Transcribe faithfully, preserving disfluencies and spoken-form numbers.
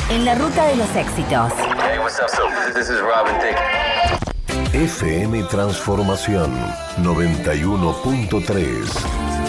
En la ruta de los éxitos. Hey, what's up? So, this is Robin Thicke. F M Transformación noventa y uno punto tres.